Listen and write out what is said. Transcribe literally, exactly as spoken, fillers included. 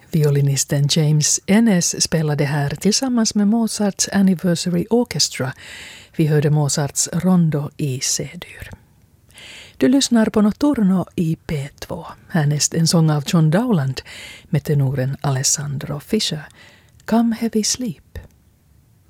Violinisten James Ennis spelade här tillsammans med Mozarts Anniversary Orchestra. Vi hörde Mozarts Rondo i C-dur. Du lyssnar på Notturno i P två. Härnäst en sång av John Dowland med tenoren Alessandro Fischer. Come Heavy Sleep.